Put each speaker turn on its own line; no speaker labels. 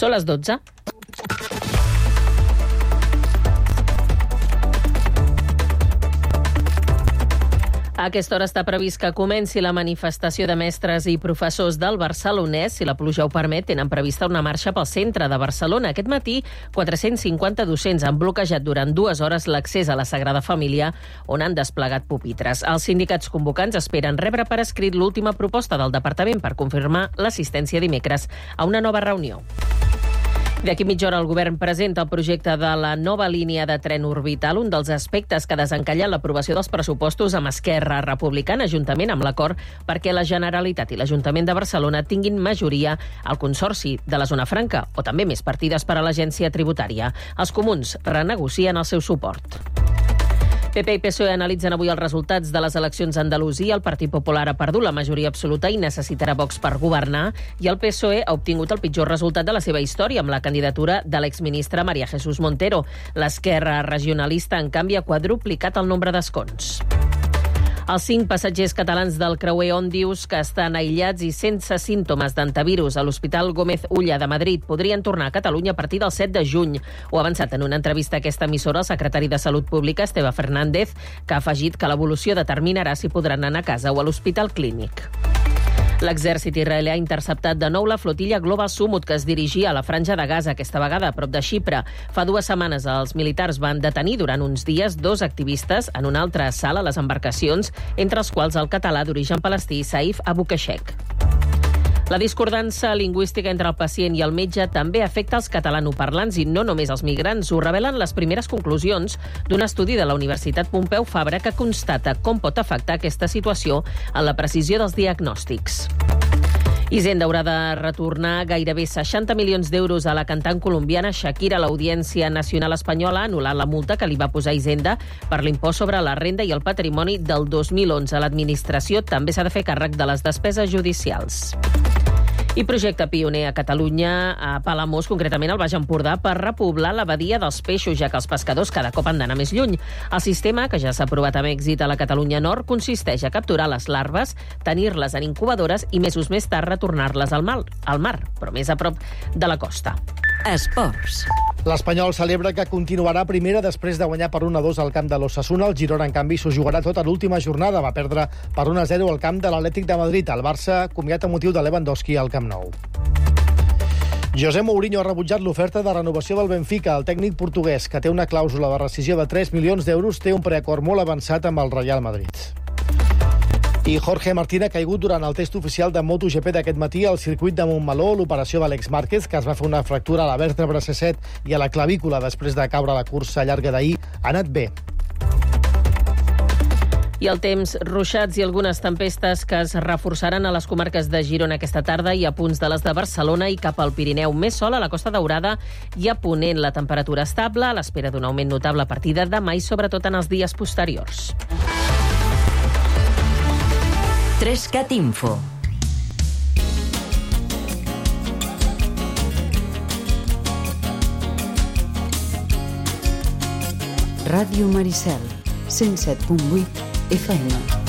Són les 12. A aquesta hora està previst que comenci la manifestació de mestres i professors del Barcelonès. Si la pluja ho permet, tenen prevista una marxa pel centre de Barcelona. Aquest matí, 450 docents han bloquejat durant 2 hores l'accés a la Sagrada Família, on han desplegat pupitres. Els sindicats convocants esperen rebre per escrit l'última proposta del departament per confirmar l'assistència dimecres a una nova reunió. D'aquí mitja hora el govern presenta el projecte de la nova línia de tren orbital, un dels aspectes que desencalla l'aprovació dels pressupostos amb Esquerra Republicana, juntament amb l'acord perquè la Generalitat i l'Ajuntament de Barcelona tinguin majoria al Consorci de la Zona Franca, o també més partides per a l'Agència Tributària. Els comuns renegocien el seu suport. PP i PSOE analitzen avui els resultats de les eleccions a Andalusia. El Partit Popular ha perdut la majoria absoluta i necessitarà Vox per governar, i el PSOE ha obtingut el pitjor resultat de la seva història amb la candidatura de l'exministre María Jesús Montero. L'Esquerra Regionalista, en canvi, ha quadruplicat el nombre d'escons. Els 5 passatgers catalans del creuer Òndius que estan aïllats i sense símptomes d'antivirus a l'Hospital Gómez Ulla de Madrid podrien tornar a Catalunya a partir del 7 de juny. Ho ha avançat en una entrevista a aquesta emissora el secretari de Salut Pública, Esteve Fernández, que ha afegit que l'evolució determinarà si podran anar a casa o a l'Hospital Clínic. L'exèrcit israelià ha interceptat de nou la flotilla Global Summut, que es dirigia a la Franja de Gaza, aquesta vegada a prop de Xipre. Fa 2 setmanes els militars van detenir durant uns dies 2 activistes en una altra sala a les embarcacions, entre els quals el català d'origen palestí Saif Abukeshek. La discordança lingüística entre el pacient i el metge també afecta els catalanoparlants i no només els migrants. Ho revelen les primeres conclusions d'un estudi de la Universitat Pompeu Fabra que constata com pot afectar aquesta situació en la precisió dels diagnòstics. Hisenda haurà de retornar gairebé 60 milions d'euros a la cantant colombiana Shakira. L'Audiència Nacional Espanyola ha anul·lat la multa que li va posar Hisenda per l'impost sobre la renda i el patrimoni del 2011. L'administració també s'ha de fer càrrec de les despeses judicials. I projecte pioner a Catalunya, a Palamós, concretament al Baix Empordà, per repoblar la badia dels peixos, ja que els pescadors cada cop han d'anar més lluny. El sistema, que ja s'ha provat amb èxit a la Catalunya Nord, consisteix a capturar les larves, tenir-les en incubadores i mesos més tard retornar-les al mar, però més a prop de la costa.
Esports.
L'Espanyol celebra que continuarà primera després de guanyar per 1-2 al camp de l'Osasuna. El Girona, en canvi, s'ho jugarà tota l'última jornada. Va perdre per 1-0 al camp de l'Atlètic de Madrid. El Barça, comiat a motiu de Lewandowski al Camp Nou. José Mourinho ha rebutjat l'oferta de renovació del Benfica. El tècnic portuguès, que té una clàusula de rescissió de 3 milions d'euros, té un preacord molt avançat amb el Real Madrid. I Jorge Martín ha caigut durant el test oficial de MotoGP d'aquest matí al circuit de Montmeló. L'operació d'Àlex Márquez, que es va fer una fractura a la vèrtebra C7 i a la clavícula després de caure a la cursa llarga d'ahir, ha anat bé.
I el temps, ruixats i algunes tempestes que es reforçaran a les comarques de Girona aquesta tarda i a punts de les de Barcelona i cap al Pirineu. Més sol a la Costa Daurada i a Ponent. La temperatura estable, a l'espera d'un augment notable a partir de demà i sobretot en els dies posteriors.
3CAT Info. Ràdio Maricel, 107.8 FM.